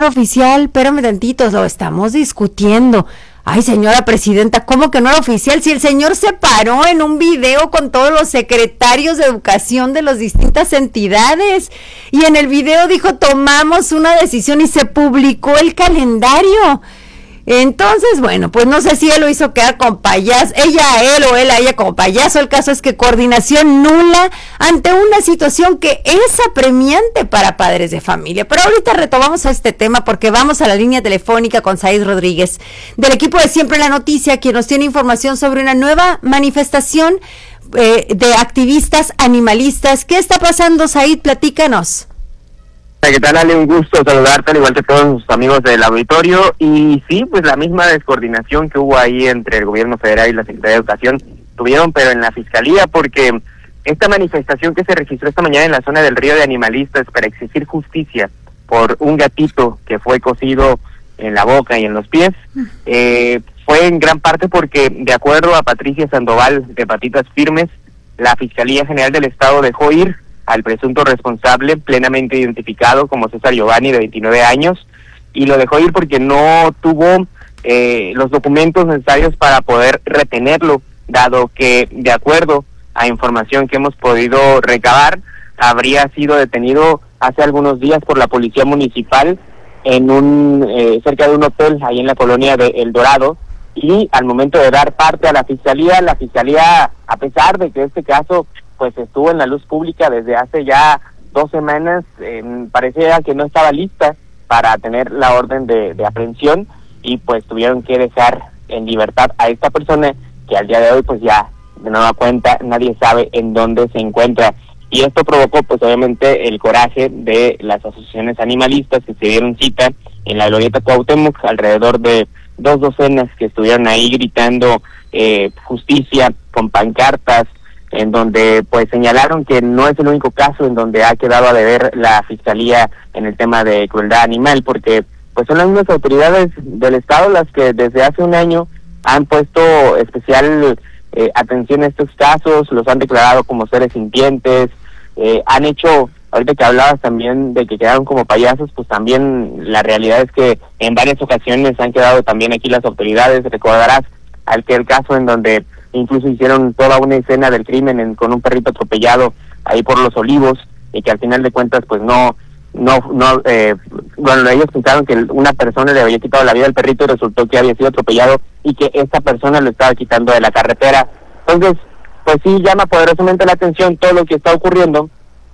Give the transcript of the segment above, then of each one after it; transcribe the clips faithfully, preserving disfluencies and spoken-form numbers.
era oficial? Espérame tantito, lo estamos discutiendo. Ay, señora presidenta, ¿cómo que no era oficial? Si el señor se paró en un video con todos los secretarios de educación de las distintas entidades y en el video dijo, tomamos una decisión y se publicó el calendario. Entonces, bueno, pues no sé si él lo hizo quedar con payaso, ella a él o él a ella como payaso. El caso es que coordinación nula ante una situación que es apremiante para padres de familia. Pero ahorita retomamos a este tema porque vamos a la línea telefónica con Said Rodríguez, del equipo de Siempre la Noticia, quien nos tiene información sobre una nueva manifestación eh, de activistas animalistas. ¿Qué está pasando, Said? Platícanos. ¿Qué tal, Ale? Un gusto saludarte, al igual que todos sus amigos del auditorio. Y sí, pues la misma descoordinación que hubo ahí entre el gobierno federal y la Secretaría de Educación tuvieron, pero en la Fiscalía, porque esta manifestación que se registró esta mañana en la zona del Río de Animalistas para exigir justicia por un gatito que fue cosido en la boca y en los pies, eh, fue en gran parte porque, de acuerdo a Patricia Sandoval de Patitas Firmes, la Fiscalía General del Estado dejó ir al presunto responsable, plenamente identificado como César Giovanni, de veintinueve años, y lo dejó ir porque no tuvo eh, los documentos necesarios para poder retenerlo, dado que, de acuerdo a información que hemos podido recabar, habría sido detenido hace algunos días por la Policía Municipal en un eh, cerca de un hotel ahí en la colonia de El Dorado, y al momento de dar parte a la Fiscalía, la Fiscalía, a pesar de que este caso pues estuvo en la luz pública desde hace ya dos semanas, eh, parecía que no estaba lista para tener la orden de, de aprehensión, y pues tuvieron que dejar en libertad a esta persona que al día de hoy pues ya de nueva cuenta nadie sabe en dónde se encuentra. Y esto provocó pues obviamente el coraje de las asociaciones animalistas que se dieron cita en la glorieta Cuauhtémoc, alrededor de dos docenas que estuvieron ahí gritando eh, justicia con pancartas, en donde pues señalaron que no es el único caso en donde ha quedado a deber la Fiscalía en el tema de crueldad animal, porque pues son las mismas autoridades del Estado las que desde hace un año han puesto especial eh, atención a estos casos, los han declarado como seres sintientes, eh, han hecho, ahorita que hablabas también de que quedaron como payasos, pues también la realidad es que en varias ocasiones han quedado también aquí las autoridades. Recordarás aquel caso en donde incluso hicieron toda una escena del crimen en, con un perrito atropellado ahí por Los Olivos, y que al final de cuentas pues no, no, no, eh, bueno, ellos pensaron que una persona le había quitado la vida al perrito y resultó que había sido atropellado y que esta persona lo estaba quitando de la carretera. Entonces, pues sí llama poderosamente la atención todo lo que está ocurriendo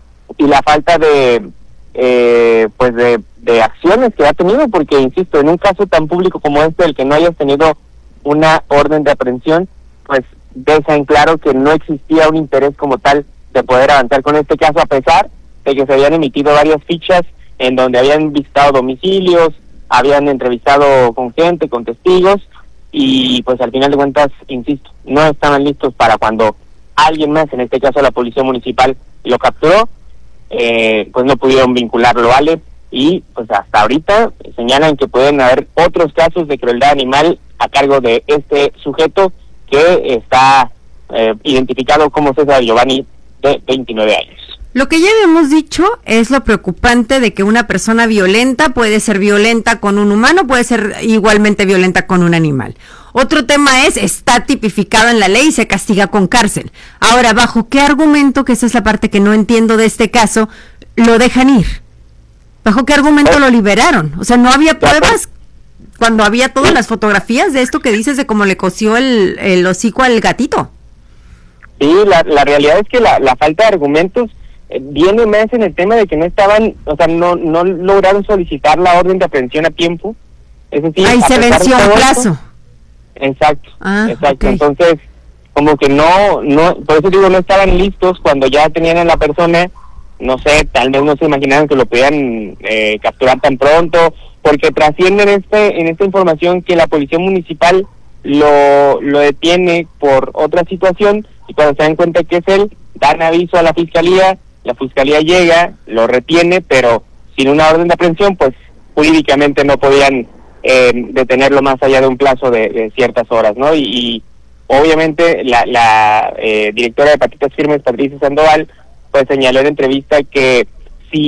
y la falta de, eh, pues de, de acciones que ha tenido, porque insisto, en un caso tan público como este, el que no hayas tenido una orden de aprehensión, pues deja en claro que no existía un interés como tal de poder avanzar con este caso, a pesar de que se habían emitido varias fichas en donde habían visitado domicilios, habían entrevistado con gente, con testigos, y pues al final de cuentas, insisto, no estaban listos para cuando alguien más, en este caso la Policía Municipal, lo capturó, eh, pues no pudieron vincularlo, Ale, y pues hasta ahorita señalan que pueden haber otros casos de crueldad animal a cargo de este sujeto que está eh, identificado como César Giovanni, de veintinueve años. Lo que ya habíamos dicho es lo preocupante de que una persona violenta puede ser violenta con un humano, puede ser igualmente violenta con un animal. Otro tema es, está tipificado en la ley y se castiga con cárcel. Ahora, ¿bajo qué argumento, que esa es la parte que no entiendo de este caso, lo dejan ir? ¿Bajo qué argumento lo liberaron? O sea, ¿no había pruebas cuando había todas las fotografías de esto que dices de cómo le cosió el, el hocico al gatito? Sí, la, la realidad es que la, la falta de argumentos eh, viene más en el tema de que no estaban, o sea, no no lograron solicitar la orden de aprehensión a tiempo. Es decir, ahí se venció el plazo. Esto, exacto, ah, exacto. Okay. Entonces, como que no, no, por eso digo, no estaban listos cuando ya tenían a la persona. No sé, tal vez no se imaginaron que lo podían eh, capturar tan pronto, porque trasciende en este en esta información que la Policía Municipal lo lo detiene por otra situación, y cuando se dan cuenta que es él, dan aviso a la Fiscalía, la Fiscalía llega, lo retiene, pero sin una orden de aprehensión, pues jurídicamente no podían eh, detenerlo más allá de un plazo de, de ciertas horas, ¿no? Y, y obviamente la, la eh, directora de Patitas Firmes, Patricia Sandoval, pues señaló en entrevista que si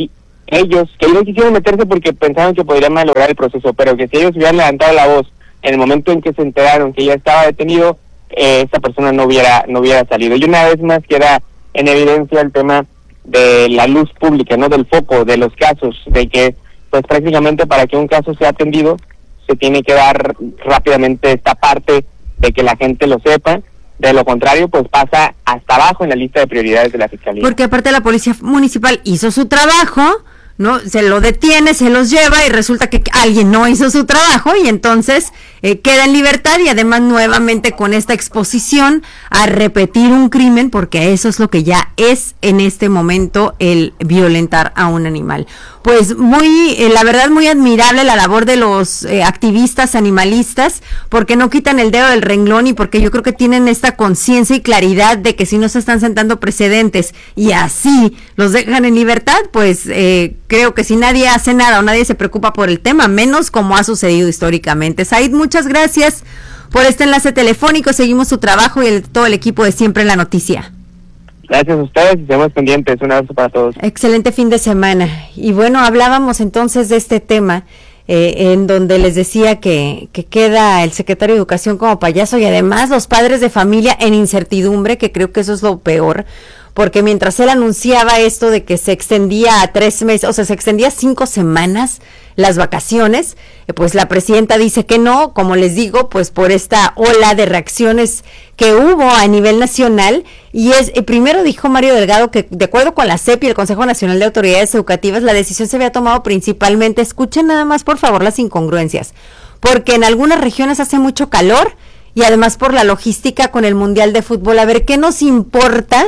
ellos, que ellos quisieron meterse porque pensaban que podrían malograr el proceso, pero que si ellos hubieran levantado la voz en el momento en que se enteraron que ya estaba detenido, eh, esta persona no hubiera no hubiera salido. Y una vez más queda en evidencia el tema de la luz pública, no del foco, de los casos, de que pues prácticamente para que un caso sea atendido se tiene que dar rápidamente esta parte de que la gente lo sepa. De lo contrario, pues pasa hasta abajo en la lista de prioridades de la Fiscalía. Porque aparte la Policía Municipal hizo su trabajo, ¿no? Se lo detiene, se los lleva y resulta que alguien no hizo su trabajo y entonces eh, queda en libertad y además nuevamente con esta exposición a repetir un crimen, porque eso es lo que ya es en este momento el violentar a un animal. Pues muy, eh, la verdad muy admirable la labor de los eh, activistas animalistas, porque no quitan el dedo del renglón y porque yo creo que tienen esta conciencia y claridad de que si no se están sentando precedentes y así los dejan en libertad, pues eh, creo que si nadie hace nada o nadie se preocupa por el tema, menos como ha sucedido históricamente. Said, muchas gracias por este enlace telefónico, seguimos su trabajo y el, todo el equipo de Siempre en la Noticia. Gracias a ustedes y estamos pendientes. Un abrazo para todos. Excelente fin de semana. Y bueno, hablábamos entonces de este tema eh, en donde les decía que, que queda el secretario de Educación como payaso y además los padres de familia en incertidumbre, que creo que eso es lo peor, porque mientras él anunciaba esto de que se extendía a tres meses, o sea, se extendía cinco semanas las vacaciones, eh, pues la presidenta dice que no, como les digo, pues por esta ola de reacciones que hubo a nivel nacional, y es, eh, primero dijo Mario Delgado que de acuerdo con la C E P y el Consejo Nacional de Autoridades Educativas, la decisión se había tomado principalmente, escuchen nada más por favor las incongruencias, porque en algunas regiones hace mucho calor, y además por la logística con el Mundial de Fútbol. A ver, ¿qué nos importa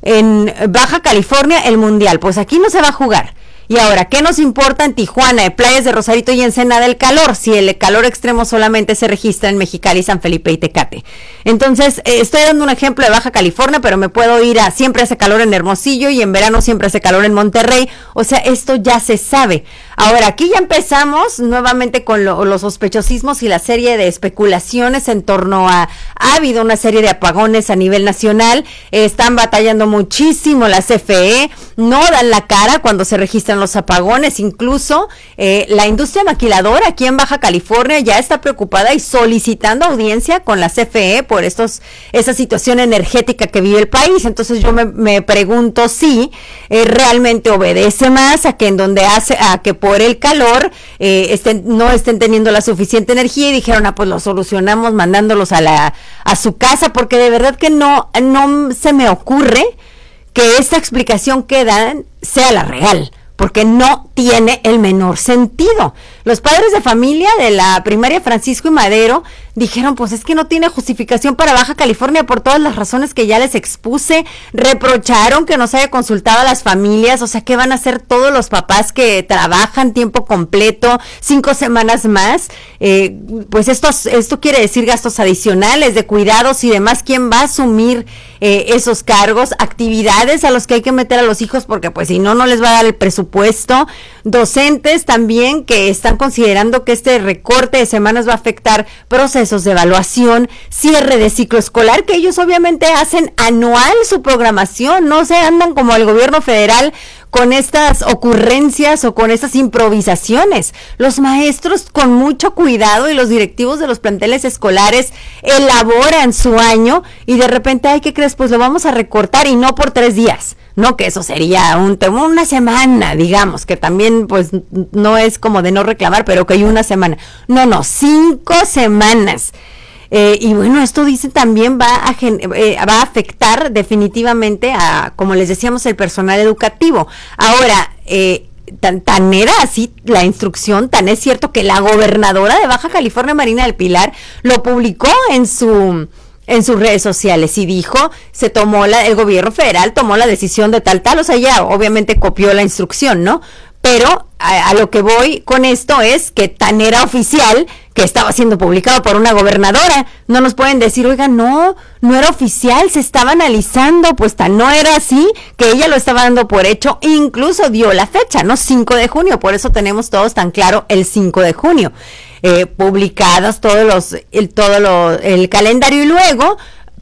en Baja California el Mundial? Pues aquí no se va a jugar. Y ahora, ¿qué nos importa en Tijuana, en Playas de Rosarito y Ensenada el calor? Si el calor extremo solamente se registra en Mexicali, San Felipe y Tecate. Entonces, eh, estoy dando un ejemplo de Baja California, pero me puedo ir a, siempre hace calor en Hermosillo y en verano siempre hace calor en Monterrey. O sea, esto ya se sabe. Ahora, aquí ya empezamos nuevamente con lo, los sospechosismos y la serie de especulaciones en torno a, ha habido una serie de apagones a nivel nacional, eh, están batallando muchísimo la C F E, no dan la cara cuando se registran los apagones, incluso eh, la industria maquiladora aquí en Baja California ya está preocupada y solicitando audiencia con la C F E por estos esa situación energética que vive el país. Entonces yo me, me pregunto si eh, realmente obedece más a que en donde hace, a que por el calor eh, estén, no estén teniendo la suficiente energía y dijeron, ah, pues lo solucionamos mandándolos a la a su casa, porque de verdad que no, no se me ocurre que esta explicación que dan sea la real, porque no tiene el menor sentido. Los padres de familia de la primaria Francisco y Madero dijeron, pues es que no tiene justificación para Baja California por todas las razones que ya les expuse, reprocharon que no se haya consultado a las familias, o sea, ¿qué van a hacer todos los papás que trabajan tiempo completo, cinco semanas más? Eh, pues esto, esto quiere decir gastos adicionales de cuidados y demás. ¿Quién va a asumir eh, esos cargos? Actividades a los que hay que meter a los hijos, porque pues si no, no les va a dar el presupuesto. Docentes también que están considerando que este recorte de semanas va a afectar procesos de evaluación, cierre de ciclo escolar, que ellos obviamente hacen anual su programación, no se andan como el gobierno federal con estas ocurrencias o con estas improvisaciones. Los maestros con mucho cuidado y los directivos de los planteles escolares elaboran su año y de repente, ay, ¿qué crees? Pues lo vamos a recortar y no por tres días. No, que eso sería un una semana, digamos, que también pues no es como de no reclamar, pero que hay una semana. No, no, cinco semanas. Eh, y bueno, esto dice también va a, eh, va a afectar definitivamente a, como les decíamos, el personal educativo. Ahora, eh, tan, tan era así la instrucción, tan es cierto que la gobernadora de Baja California, Marina del Pilar, lo publicó en su... en sus redes sociales y dijo, se tomó la, el gobierno federal tomó la decisión de tal, tal, o sea, ya obviamente copió la instrucción, ¿no? Pero a, a lo que voy con esto es que tan era oficial que estaba siendo publicado por una gobernadora. No nos pueden decir, oiga, no, no era oficial, se estaba analizando, pues tan no era así, que ella lo estaba dando por hecho, incluso dio la fecha, ¿no? cinco de junio, por eso tenemos todos tan claro el cinco de junio. Eh, publicados todos los el todo lo, el calendario y luego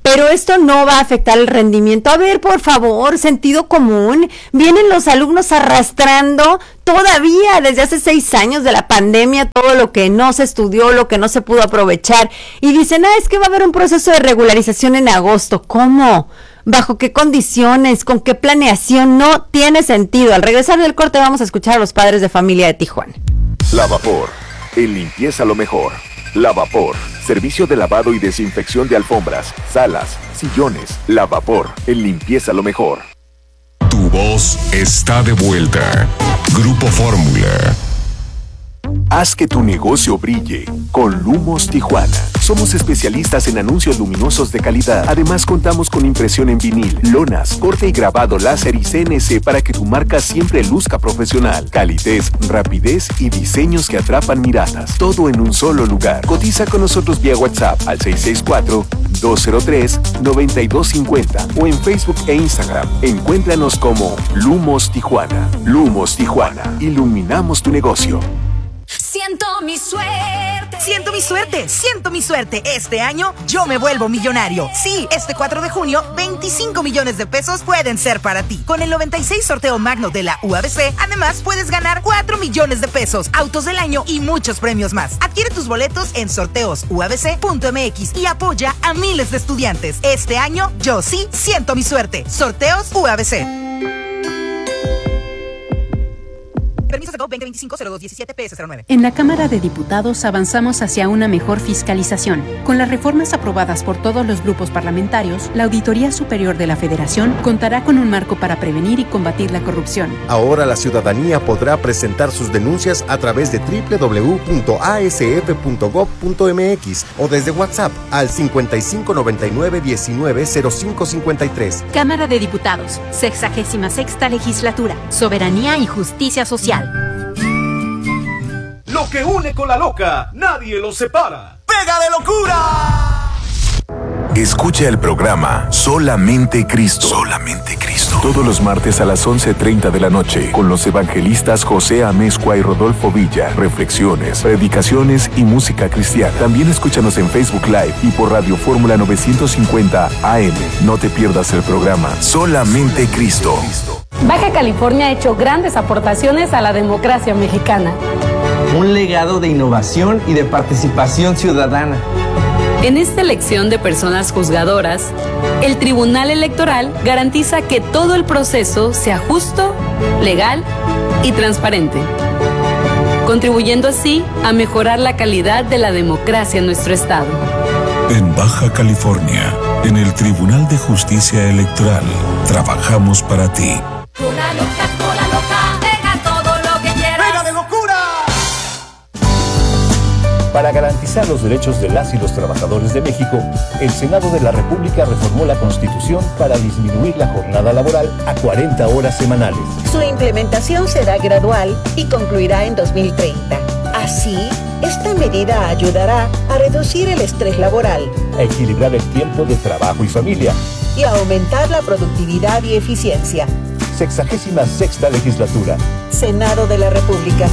pero esto no va a afectar el rendimiento. A ver, por favor, sentido común. Vienen los alumnos arrastrando todavía desde hace seis años de la pandemia todo lo que no se estudió, lo que no se pudo aprovechar, y dicen, ah, es que va a haber un proceso de regularización en agosto. ¿Cómo? ¿Bajo qué condiciones? ¿Con qué planeación? No tiene sentido. Al regresar del corte vamos a escuchar a los padres de familia de Tijuana. Lavapor, en limpieza lo mejor. Lavapor, servicio de lavado y desinfección de alfombras, salas, sillones. Lavapor, en limpieza lo mejor. Tu voz está de vuelta. Grupo Fórmula. Haz que tu negocio brille con Lumos Tijuana. Somos especialistas en anuncios luminosos de calidad. Además, contamos con impresión en vinil, lonas, corte y grabado láser y C N C para que tu marca siempre luzca profesional. Calidez, rapidez y diseños que atrapan miradas. Todo en un solo lugar. Cotiza con nosotros vía WhatsApp al seis seis cuatro, dos cero tres, nueve dos cinco cero o en Facebook e Instagram. Encuéntranos como Lumos Tijuana. Lumos Tijuana. Iluminamos tu negocio. Siento mi suerte. Siento mi suerte. Siento mi suerte. Este año yo me vuelvo millonario. Sí, este cuatro de junio, veinticinco millones de pesos pueden ser para ti. Con el noventa y seis sorteo magno de la U A B C, además puedes ganar cuatro millones de pesos, autos del año y muchos premios más. Adquiere tus boletos en sorteos u a b c punto m x y apoya a miles de estudiantes. Este año yo sí siento mi suerte. Sorteos U A B C. Permiso de veinte veinticinco cero dos diecisiete P S cero nueve. En la Cámara de Diputados avanzamos hacia una mejor fiscalización. Con las reformas aprobadas por todos los grupos parlamentarios, la Auditoría Superior de la Federación contará con un marco para prevenir y combatir la corrupción. Ahora la ciudadanía podrá presentar sus denuncias a través de doble u doble u doble u punto a s f punto gob punto m x o desde WhatsApp al cincuenta y cinco noventa y nueve diecinueve cero cinco cincuenta y tres. Cámara de Diputados, sexagésima sexta Legislatura, Soberanía y Justicia Social. Lo que une con la loca, nadie lo separa. ¡Pega de locura! Escucha el programa Solamente Cristo. Solamente Cristo. Todos los martes a las once treinta de la noche con los evangelistas José Amezcua y Rodolfo Villa. Reflexiones, predicaciones y música cristiana. También escúchanos en Facebook Live y por Radio Fórmula novecientos cincuenta A M. No te pierdas el programa Solamente Cristo. Baja California ha hecho grandes aportaciones a la democracia mexicana. Un legado de innovación y de participación ciudadana. En esta elección de personas juzgadoras, el Tribunal Electoral garantiza que todo el proceso sea justo, legal y transparente, contribuyendo así a mejorar la calidad de la democracia en nuestro estado. En Baja California, en el Tribunal de Justicia Electoral, trabajamos para ti. Una loca, una loca, deja todo lo que quieras. ¡Pega de locura! Para garantizar los derechos de las y los trabajadores de México, el Senado de la República reformó la Constitución para disminuir la jornada laboral a cuarenta horas semanales. Su implementación será gradual y concluirá en dos mil treinta. Así, esta medida ayudará a reducir el estrés laboral, a equilibrar el tiempo de trabajo y familia y a aumentar la productividad y eficiencia. Sexagésima sexta Legislatura. Senado de la República.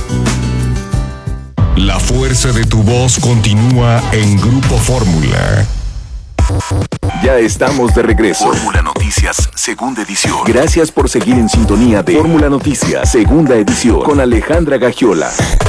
La fuerza de tu voz continúa en Grupo Fórmula. Ya estamos de regreso. Fórmula Noticias, segunda edición. Gracias por seguir en sintonía de Fórmula Noticias, segunda edición, con Alejandra Gagiola.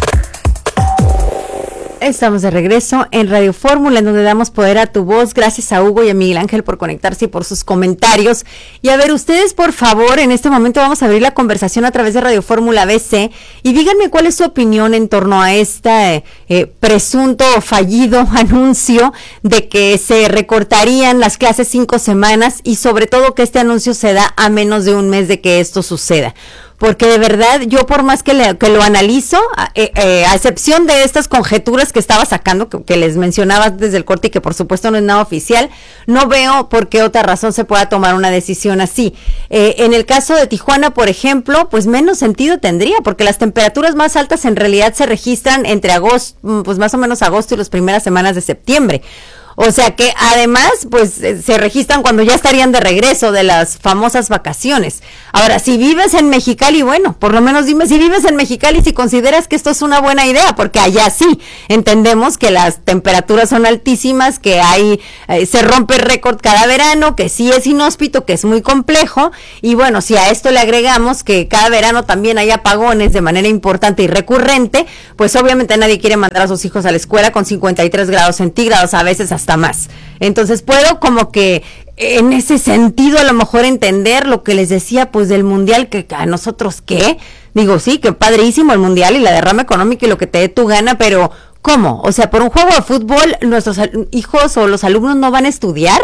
Estamos de regreso en Radio Fórmula, en donde damos poder a tu voz. Gracias a Hugo y a Miguel Ángel por conectarse y por sus comentarios. Y a ver, ustedes, por favor, en este momento vamos a abrir la conversación a través de Radio Fórmula B C y díganme cuál es su opinión en torno a este eh, presunto o fallido anuncio de que se recortarían las clases cinco semanas y sobre todo que este anuncio se da a menos de un mes de que esto suceda. Porque de verdad, yo por más que, le, que lo analizo, eh, eh, a excepción de estas conjeturas que estaba sacando, que, que les mencionaba desde el corte y que por supuesto no es nada oficial, no veo por qué otra razón se pueda tomar una decisión así. Eh, en el caso de Tijuana, por ejemplo, pues menos sentido tendría, porque las temperaturas más altas en realidad se registran entre agosto, pues más o menos agosto y las primeras semanas de septiembre. O sea que además, pues se registran cuando ya estarían de regreso de las famosas vacaciones. Ahora, si vives en Mexicali, bueno, por lo menos dime si vives en Mexicali, si consideras que esto es una buena idea, porque allá sí entendemos que las temperaturas son altísimas, que hay, eh, se rompe récord cada verano, que sí es inhóspito, que es muy complejo, y bueno, si a esto le agregamos que cada verano también hay apagones de manera importante y recurrente, pues obviamente nadie quiere mandar a sus hijos a la escuela con cincuenta y tres grados centígrados, a veces hasta más. Entonces puedo como que en ese sentido a lo mejor entender lo que les decía pues del mundial, que a nosotros qué, digo sí, que padrísimo el mundial y la derrama económica y lo que te dé tu gana, pero ¿cómo? O sea, por un juego de fútbol nuestros hijos o los alumnos no van a estudiar.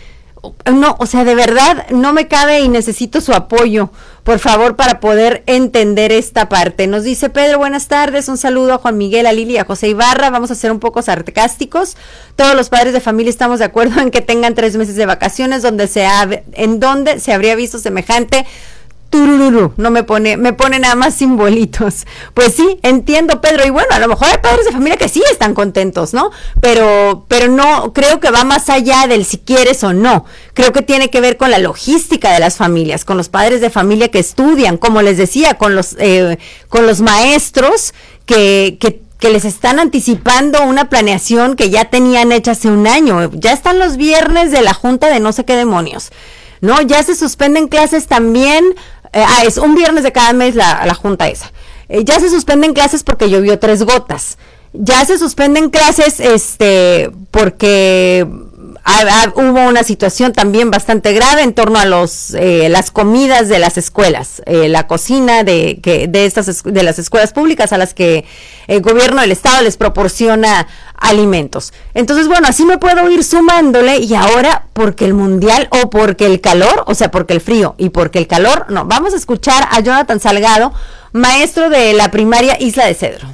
No, o sea, de verdad no me cabe y necesito su apoyo, por favor, para poder entender esta parte. Nos dice Pedro, buenas tardes, un saludo a Juan Miguel, a Lili y a José Ibarra. Vamos a ser un poco sarcásticos. Todos los padres de familia estamos de acuerdo en que tengan tres meses de vacaciones, donde se ha, en donde se habría visto semejante turururu. No me pone, me pone nada más simbolitos. Pues sí, entiendo, Pedro, y bueno, a lo mejor hay padres de familia que sí están contentos, ¿no? Pero, pero no, creo que va más allá del si quieres o no. Creo que tiene que ver con la logística de las familias, con los padres de familia que estudian, como les decía, con los, eh, con los maestros que, que que les están anticipando una planeación que ya tenían hecha hace un año. Ya están los viernes de la junta de no sé qué demonios, ¿no? Ya se suspenden clases también. Eh, ah, es un viernes de cada mes la, la junta esa. Eh, ya se suspenden clases porque llovió tres gotas. Ya se suspenden clases este porque ha, ha, hubo una situación también bastante grave en torno a los eh, las comidas de las escuelas, eh, la cocina de que de estas de las escuelas públicas a las que el gobierno del estado les proporciona alimentos. Entonces, bueno, así me puedo ir sumándole, y ahora porque el mundial o porque el calor, o sea, porque el frío y porque el calor, no, vamos a escuchar a Jonathan Salgado, maestro de la primaria Isla de Cedro.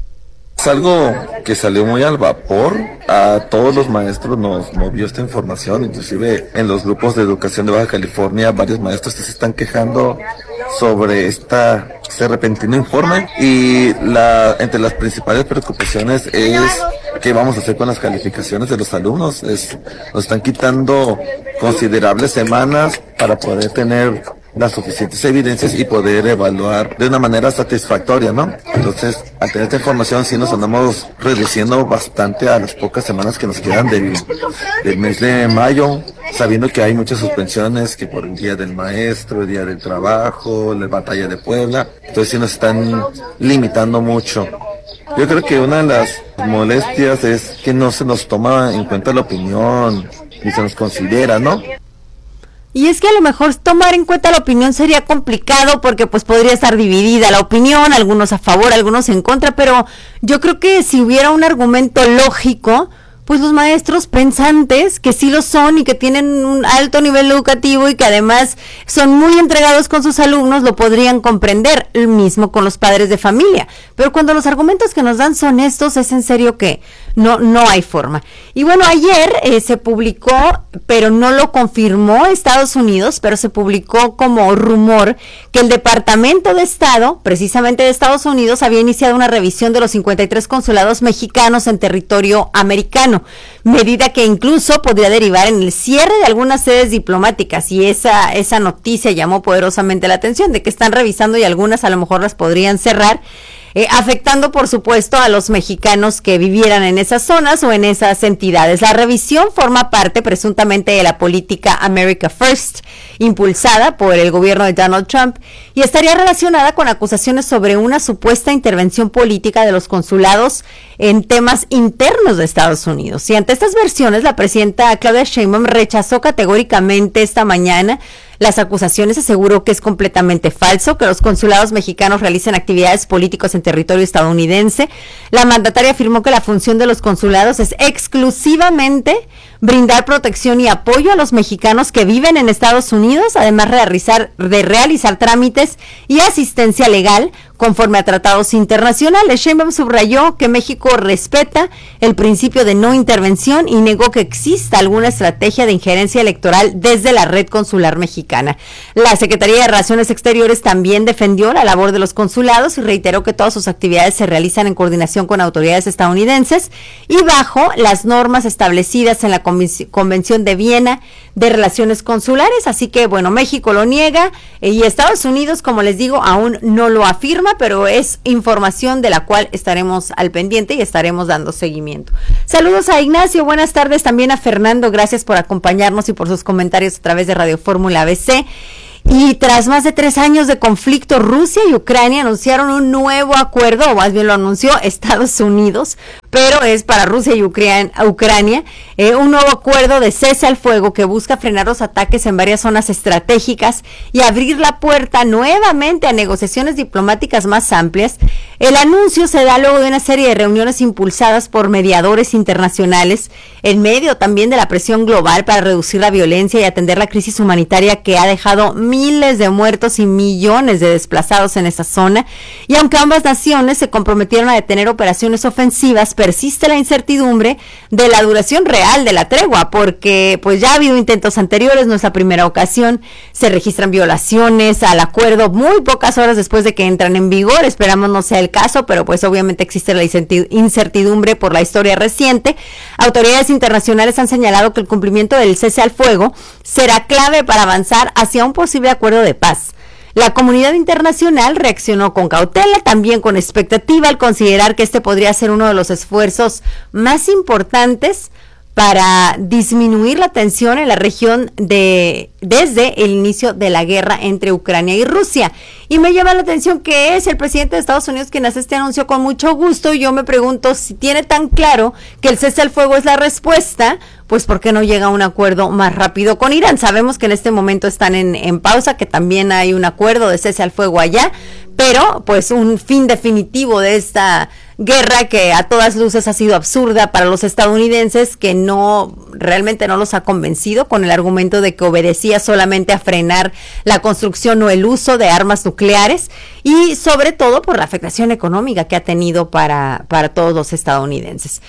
Es algo que salió muy al vapor, a todos los maestros nos movió esta información, inclusive en los grupos de educación de Baja California varios maestros que se están quejando sobre esta, este repentino informe, y la, entre las principales preocupaciones es qué vamos a hacer con las calificaciones de los alumnos. Es, nos están quitando considerables semanas para poder tener las suficientes evidencias y poder evaluar de una manera satisfactoria, ¿no? Entonces, al tener esta información sí nos andamos reduciendo bastante a las pocas semanas que nos quedan del, del mes de mayo, sabiendo que hay muchas suspensiones, que por el Día del Maestro, el Día del Trabajo, la Batalla de Puebla, entonces sí nos están limitando mucho. Yo creo que una de las molestias es que no se nos toma en cuenta la opinión ni se nos considera, ¿no? Y es que a lo mejor tomar en cuenta la opinión sería complicado porque pues podría estar dividida la opinión, algunos a favor, algunos en contra, pero yo creo que si hubiera un argumento lógico, pues los maestros pensantes, que sí lo son y que tienen un alto nivel educativo y que además son muy entregados con sus alumnos, lo podrían comprender, el mismo con los padres de familia. Pero cuando los argumentos que nos dan son estos, es en serio que no, no hay forma. Y bueno, ayer eh, se publicó, pero no lo confirmó Estados Unidos, pero se publicó como rumor que el Departamento de Estado, precisamente de Estados Unidos, había iniciado una revisión de los cincuenta y tres consulados mexicanos en territorio americano, medida que incluso podría derivar en el cierre de algunas sedes diplomáticas, y esa, esa noticia llamó poderosamente la atención de que están revisando y algunas a lo mejor las podrían cerrar, eh, afectando por supuesto a los mexicanos que vivieran en esas zonas o en esas entidades. La revisión forma parte presuntamente de la política America First, impulsada por el gobierno de Donald Trump, y estaría relacionada con acusaciones sobre una supuesta intervención política de los consulados en temas internos de Estados Unidos. Y ante estas versiones, la presidenta Claudia Sheinbaum rechazó categóricamente esta mañana las acusaciones, aseguró que es completamente falso que los consulados mexicanos realicen actividades políticas en territorio estadounidense. La mandataria afirmó que la función de los consulados es exclusivamente brindar protección y apoyo a los mexicanos que viven en Estados Unidos, además de realizar, de realizar trámites y asistencia legal conforme a tratados internacionales. Sheinbaum subrayó que México respeta el principio de no intervención y negó que exista alguna estrategia de injerencia electoral desde la red consular mexicana. La Secretaría de Relaciones Exteriores también defendió la labor de los consulados y reiteró que todas sus actividades se realizan en coordinación con autoridades estadounidenses y bajo las normas establecidas en la Convención de Viena de Relaciones Consulares. Así que, bueno, México lo niega y Estados Unidos, como les digo, aún no lo afirma, pero es información de la cual estaremos al pendiente y estaremos dando seguimiento. Saludos a Ignacio, buenas tardes, también a Fernando, gracias por acompañarnos y por sus comentarios a través de Radio Fórmula B C. Y tras más de tres años de conflicto, Rusia y Ucrania anunciaron un nuevo acuerdo, o más bien lo anunció Estados Unidos, pero es para Rusia y Ucrania, eh, un nuevo acuerdo de cese al fuego que busca frenar los ataques en varias zonas estratégicas y abrir la puerta nuevamente a negociaciones diplomáticas más amplias. El anuncio se da luego de una serie de reuniones impulsadas por mediadores internacionales, en medio también de la presión global para reducir la violencia y atender la crisis humanitaria que ha dejado miles de muertos y millones de desplazados en esa zona. Y aunque ambas naciones se comprometieron a detener operaciones ofensivas, persiste la incertidumbre de la duración real de la tregua, porque pues ya ha habido intentos anteriores, no es la primera ocasión, se registran violaciones al acuerdo muy pocas horas después de que entran en vigor. Esperamos no sea el caso, pero pues obviamente existe la incertidumbre por la historia reciente. Autoridades internacionales han señalado que el cumplimiento del cese al fuego será clave para avanzar hacia un posible acuerdo de paz. La comunidad internacional reaccionó con cautela, también con expectativa, al considerar que este podría ser uno de los esfuerzos más importantes para disminuir la tensión en la región de desde el inicio de la guerra entre Ucrania y Rusia. Y me llama la atención que es el presidente de Estados Unidos quien hace este anuncio con mucho gusto, y yo me pregunto si tiene tan claro que el cese al fuego es la respuesta, pues ¿por qué no llega a un acuerdo más rápido con Irán? Sabemos que en este momento están en, en pausa, que también hay un acuerdo de cese al fuego allá, pero pues un fin definitivo de esta guerra que a todas luces ha sido absurda para los estadounidenses, que no, realmente no los ha convencido con el argumento de que obedecía solamente a frenar la construcción o el uso de armas nucleares, y sobre todo por la afectación económica que ha tenido para, para todos los estadounidenses.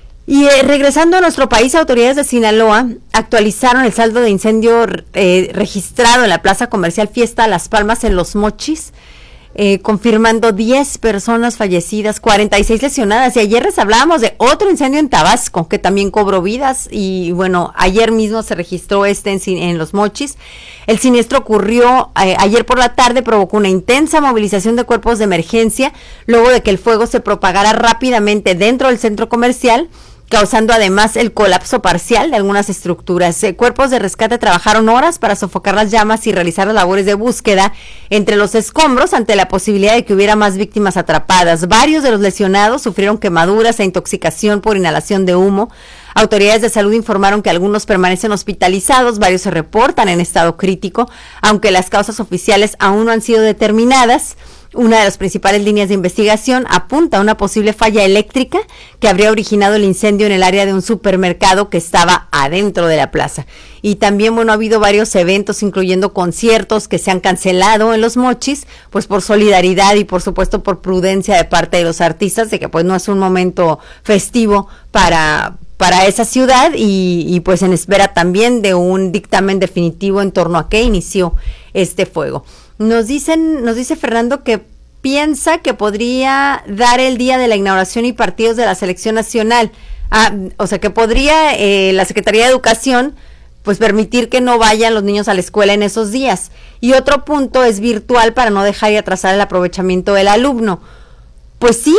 Y eh, regresando a nuestro país, autoridades de Sinaloa actualizaron el saldo de incendio eh, registrado en la plaza comercial Fiesta Las Palmas en Los Mochis, Eh, confirmando diez personas fallecidas, cuarenta y seis lesionadas. Y ayer les hablábamos de otro incendio en Tabasco que también cobró vidas, y bueno, ayer mismo se registró este en, en Los Mochis. El siniestro ocurrió eh, ayer por la tarde, provocó una intensa movilización de cuerpos de emergencia luego de que el fuego se propagara rápidamente dentro del centro comercial, causando además el colapso parcial de algunas estructuras. Eh, cuerpos de rescate trabajaron horas para sofocar las llamas y realizar las labores de búsqueda entre los escombros ante la posibilidad de que hubiera más víctimas atrapadas. Varios de los lesionados sufrieron quemaduras e intoxicación por inhalación de humo. Autoridades de salud informaron que algunos permanecen hospitalizados, varios se reportan en estado crítico, aunque las causas oficiales aún no han sido determinadas. Una de las principales líneas de investigación apunta a una posible falla eléctrica que habría originado el incendio en el área de un supermercado que estaba adentro de la plaza. Y también, bueno, ha habido varios eventos, incluyendo conciertos que se han cancelado en Los Mochis, pues por solidaridad y por supuesto por prudencia de parte de los artistas, de que pues no es un momento festivo para... para esa ciudad, y, y pues en espera también de un dictamen definitivo en torno a qué inició este fuego. Nos dicen, nos dice Fernando que piensa que podría dar el día de la inauguración y partidos de la selección nacional. Ah, o sea que podría eh, la Secretaría de Educación pues permitir que no vayan los niños a la escuela en esos días. Y otro punto es virtual para no dejar y atrasar el aprovechamiento del alumno. Pues sí,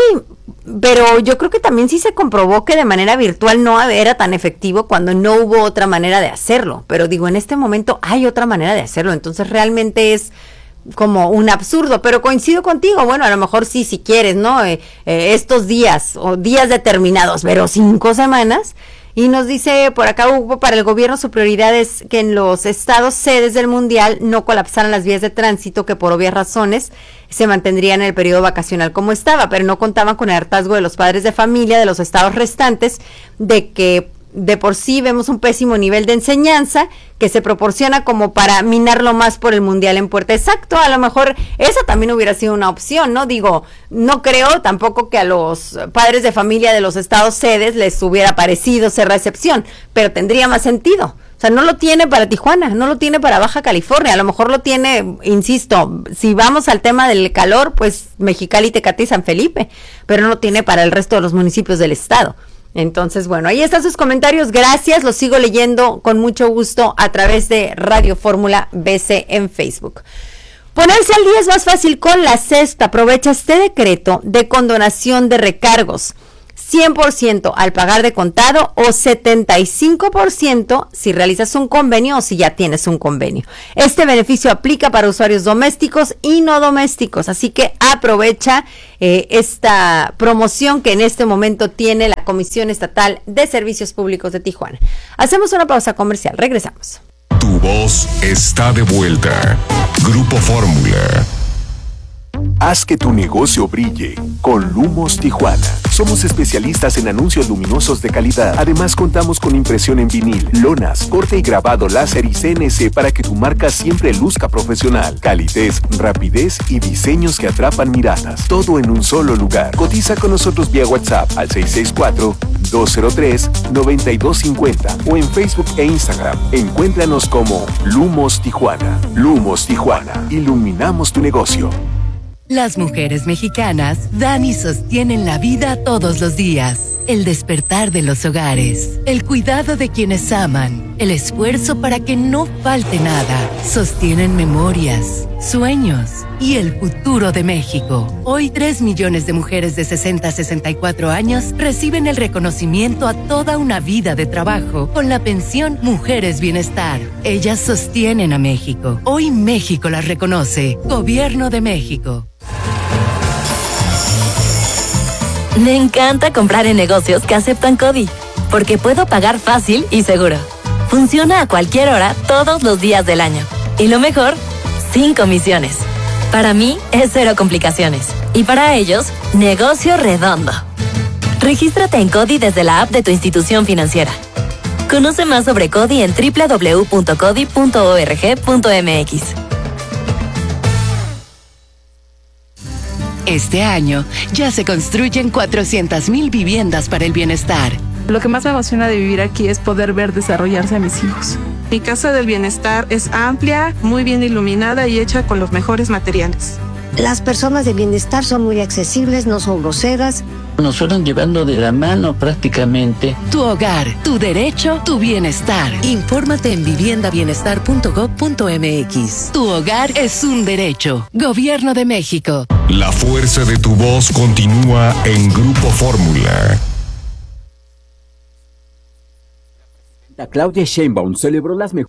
pero yo creo que también sí se comprobó que de manera virtual no era tan efectivo cuando no hubo otra manera de hacerlo. Pero digo, en este momento hay otra manera de hacerlo, entonces realmente es como un absurdo. Pero coincido contigo, bueno, a lo mejor sí, si quieres, ¿no? Eh, eh, estos días o días determinados, pero cinco semanas. Y nos dice por acá, Hugo, para el gobierno su prioridad es que en los estados sedes del Mundial no colapsaran las vías de tránsito, que por obvias razones se mantendrían en el periodo vacacional como estaba, pero no contaban con el hartazgo de los padres de familia de los estados restantes de que de por sí vemos un pésimo nivel de enseñanza que se proporciona como para minarlo más por el mundial en puerta. Exacto, a lo mejor esa también hubiera sido una opción, ¿no? Digo, no creo tampoco que a los padres de familia de los estados sedes les hubiera parecido ser recepción, pero tendría más sentido. O sea, no lo tiene para Tijuana, no lo tiene para Baja California, a lo mejor lo tiene, insisto, si vamos al tema del calor, pues Mexicali, Tecate y San Felipe, pero no lo tiene para el resto de los municipios del estado. Entonces, bueno, ahí están sus comentarios, gracias, los sigo leyendo con mucho gusto a través de Radio Fórmula B C en Facebook. Ponerse al día es más fácil con la Cesta, aprovecha este decreto de condonación de recargos. cien por ciento al pagar de contado o setenta y cinco por ciento si realizas un convenio o si ya tienes un convenio. Este beneficio aplica para usuarios domésticos y no domésticos, así que aprovecha eh, esta promoción que en este momento tiene la Comisión Estatal de Servicios Públicos de Tijuana. Hacemos una pausa comercial, regresamos. Tu voz está de vuelta. Grupo Fórmula. Haz que tu negocio brille con Lumos Tijuana. Somos especialistas en anuncios luminosos de calidad. Además, contamos con impresión en vinil, lonas, corte y grabado láser y C N C para que tu marca siempre luzca profesional. Calidez, rapidez y diseños que atrapan miradas. Todo en un solo lugar. Cotiza con nosotros vía WhatsApp al seis seis cuatro, dos cero tres, nueve dos cinco cero o en Facebook e Instagram. Encuéntranos como Lumos Tijuana. Lumos Tijuana. Iluminamos tu negocio. Las mujeres mexicanas dan y sostienen la vida todos los días. El despertar de los hogares, el cuidado de quienes aman, el esfuerzo para que no falte nada. Sostienen memorias, sueños y el futuro de México. Hoy tres millones de mujeres de sesenta a sesenta y cuatro años reciben el reconocimiento a toda una vida de trabajo con la pensión Mujeres Bienestar. Ellas sostienen a México. Hoy México las reconoce. Gobierno de México. Me encanta comprar en negocios que aceptan CODI, porque puedo pagar fácil y seguro. Funciona a cualquier hora, todos los días del año. Y lo mejor, sin comisiones. Para mí, es cero complicaciones. Y para ellos, negocio redondo. Regístrate en CODI desde la app de tu institución financiera. Conoce más sobre CODI en doble u doble u doble u punto codi punto org punto m x. Este año ya se construyen cuatrocientas mil viviendas para el bienestar. Lo que más me emociona de vivir aquí es poder ver desarrollarse a mis hijos. Mi casa del bienestar es amplia, muy bien iluminada y hecha con los mejores materiales. Las personas de bienestar son muy accesibles, no son groseras. Nos fueron llevando de la mano prácticamente. Tu hogar, tu derecho, tu bienestar. Infórmate en vivienda bienestar punto gob punto m x. Tu hogar es un derecho. Gobierno de México. La fuerza de tu voz continúa en Grupo Fórmula. Claudia Sheinbaum celebró las mejores